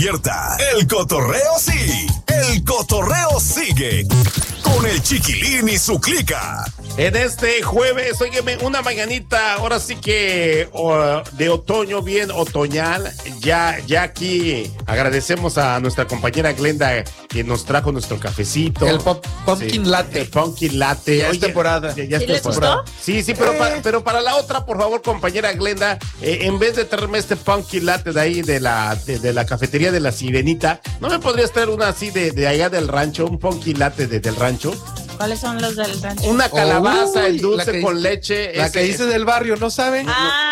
despierta. El cotorreo sí. El cotorreo sigue. Con el Chiquilín y su clica. En este jueves, óyeme, una mañanita, ahora sí que de otoño, bien otoñal. Ya aquí agradecemos a nuestra compañera Glenda que nos trajo nuestro cafecito. El pumpkin latte. El pumpkin latte. Ya es temporada. Ya ¿Sí es les temporada. gustó? Sí, pero para la otra, por favor, compañera Glenda, en vez de traerme este pumpkin latte de ahí de la cafetería de la Sirenita, ¿no me podrías traer una así de allá del rancho, un pumpkin latte del rancho? ¿Cuáles son los del rancho? Una calabaza, el dulce la con leche. La que dice del barrio, ¿no saben?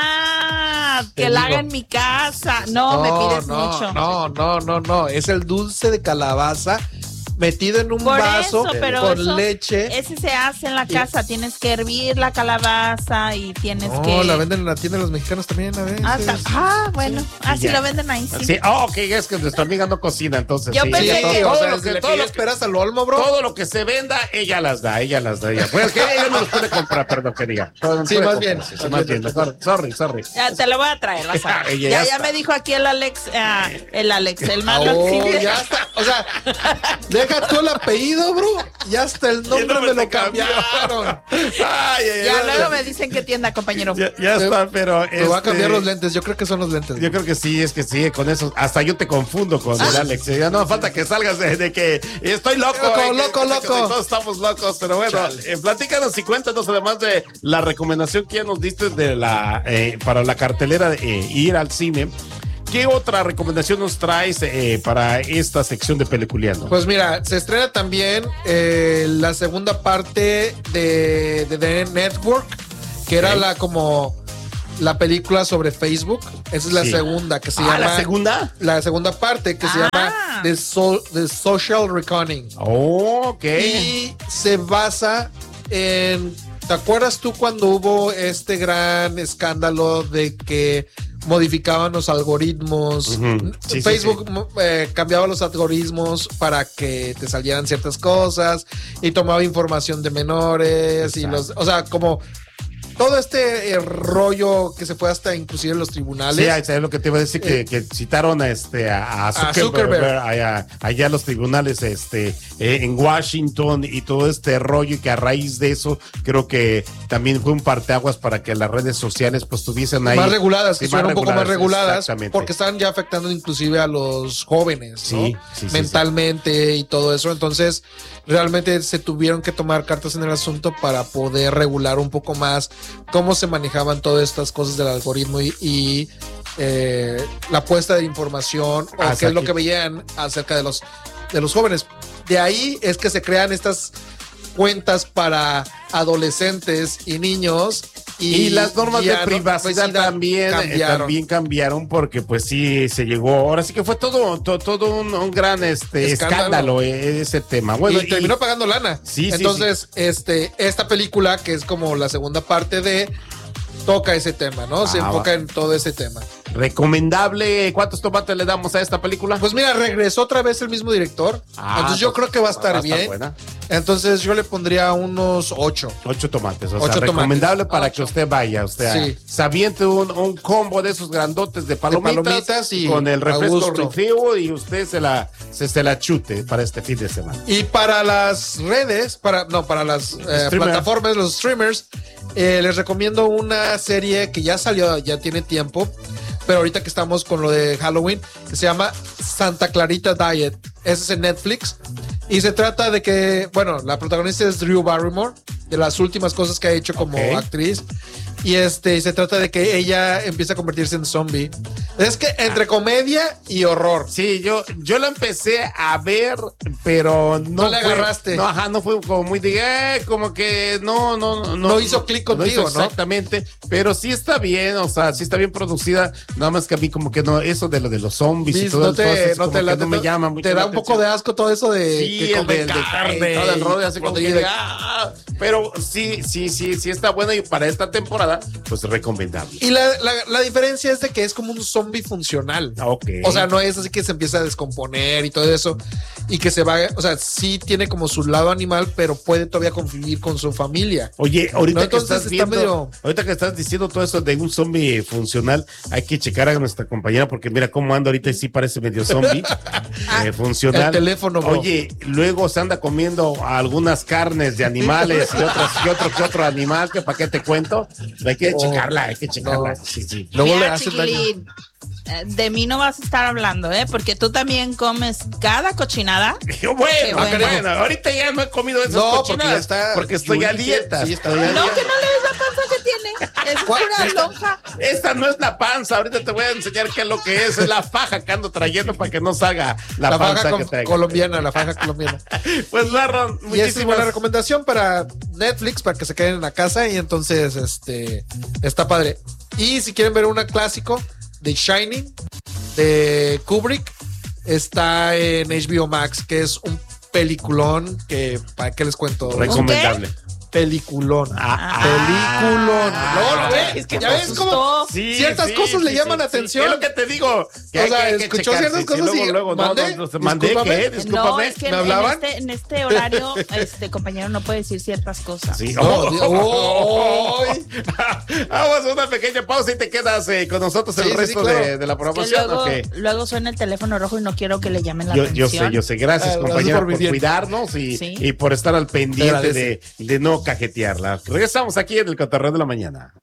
Que la haga en mi casa. No, me pides mucho. No. Es el dulce de calabaza metido en un Por vaso eso, pero con eso, leche. Ese se hace en la casa. Tienes que hervir la calabaza y tienes que. No, la venden en la tienda de los mexicanos también a veces. Bueno. Así ya. lo venden ahí, sí. Sí, ok, es que nuestra amiga no cocina, entonces. Yo sí. pensé Sí, que- o sea, todo si lo le todo lo pides peras al olmo, bro. todo lo que se venda, ella las da. Pues que ella no los puede comprar, perdón, que diga. Sí, más bien. Sí, más bien. Sorry. Ya, te lo voy a traer, vas a ver. Ella ya está. me dijo aquí el Marlon. Ya está. O sea, deja tú el apellido, bro. Ya hasta el nombre me lo cambiaron. Ya luego me dicen qué tienda, compañero. Ya está, pero. Me va a cambiar los lentes. Yo creo que son los lentes. Yo creo que sí, es que sí, con eso. Hasta yo te confundo con el Alex. Ya no falta que salgas de que estoy loco. Loco. Que todos estamos locos, pero bueno, platícanos y cuéntanos, además de la recomendación que ya nos diste de para la cartelera de ir al cine. ¿Qué otra recomendación nos traes para esta sección de Peliculeando? Pues mira, se estrena también la segunda parte de The Network, que era la película sobre Facebook. Esa es la segunda, que se llama. ¿La segunda? La segunda parte, que se llama The Social Reckoning. Oh, ok. Y se basa en. ¿Te acuerdas tú cuando hubo este gran escándalo de que modificaban los algoritmos? Uh-huh. Sí, Facebook cambiaba los algoritmos para que te salieran ciertas cosas y tomaba información de menores. Exacto. O sea, como todo este rollo que se fue hasta inclusive en los tribunales. Sí, es lo que te iba a decir, que citaron a Zuckerberg allá a los tribunales en Washington y todo este rollo, y que a raíz de eso creo que también fue un parteaguas para que las redes sociales pues tuviesen ahí más reguladas, sí, que fueran un poco más reguladas, exactamente. porque estaban ya afectando inclusive a los jóvenes, ¿no? Sí, mentalmente y todo eso. Entonces realmente se tuvieron que tomar cartas en el asunto para poder regular un poco más cómo se manejaban todas estas cosas del algoritmo y la puesta de información o qué es lo que veían acerca de los jóvenes. De ahí es que se crean estas cuentas para adolescentes y niños. Y las normas de privacidad también cambiaron, porque pues sí se llegó, ahora sí que fue todo un gran escándalo ese tema. Bueno, y terminó pagando lana. Sí, entonces, esta película, que es como la segunda parte toca ese tema, ¿no? Se enfoca en todo ese tema. Recomendable. ¿Cuántos tomates le damos a esta película? Pues mira, regresó otra vez el mismo director. Entonces yo creo que va a estar bien. Buena. Entonces yo le pondría unos 8. 8 tomates. 8 recomendable tomates. para que usted vaya. Se aviente un combo de esos grandotes de palomitas y con el refresco gusto. refrío, y usted se la chute para este fin de semana. Y para las redes, para las plataformas, los streamers, les recomiendo una serie que ya salió, ya tiene tiempo, pero ahorita que estamos con lo de Halloween, que se llama Santa Clarita Diet. Ese es en Netflix. Y se trata de que, bueno, la protagonista es Drew Barrymore, de las últimas cosas que ha hecho como actriz. Y se trata de que ella empieza a convertirse en zombie. Es que entre comedia y horror. Sí, yo la empecé a ver, pero no le agarraste. No fue como muy como que no hizo clic contigo, ¿no? Exactamente, pero sí está bien, o sea, sí está bien producida, nada más que a mí como que no, eso de lo de los zombies y todo no me llama mucho. Te da un poco de asco todo eso de que comen carne, todo el rollo, así como que, pero sí está bueno, y para esta temporada temporada, pues recomendable. Y la diferencia es de que es como un zombie funcional. Okay. O sea, no es así que se empieza a descomponer y todo eso. Y que se va, o sea, sí tiene como su lado animal, pero puede todavía convivir con su familia. Oye, ahorita, ¿no? que estás viendo, ahorita que estás diciendo todo eso de un zombie funcional, hay que checar a nuestra compañera, porque mira cómo anda ahorita y sí parece medio zombie funcional. El teléfono, bro. Oye, luego se anda comiendo algunas carnes de animales y otro animal, que para qué te cuento. Hay que checarla, hay que checarla. No. Sí. Luego Mira, le hacen daño. De mí no vas a estar hablando, porque tú también comes cada cochinada. Bueno, ahorita ya no he comido esas cochinadas porque estoy a dieta. Sí, no, que no le ves la panza que tiene. Es pura lonja. Esta no es la panza, ahorita te voy a enseñar qué es lo que es la faja que ando trayendo para que no salga la panza faja que traiga. colombiana, la faja colombiana. Pues Marlon, y es buena recomendación para Netflix, para que se queden en la casa, y entonces está padre. Y si quieren ver un clásico, The Shining de Kubrick, está en HBO Max, que es un peliculón que, ¿para qué les cuento? Recomendable. Peliculón. Peliculón. Es que ya ves cómo ciertas cosas le llaman atención. Es lo que te digo. Que o sea, escuchó ciertas cosas y luego mandé ¿qué? Discúlpame. No, es que ¿me hablaban? En este horario, compañero no puede decir ciertas cosas. Sí. Vamos a una pequeña pausa y te quedas con nosotros el resto de la programación. Luego suena el teléfono rojo y no quiero que le llamen la atención. Yo sé. Gracias, compañera, por cuidarnos y por estar al pendiente de no cajetearla. Regresamos aquí en el Cotorreo de la Mañana.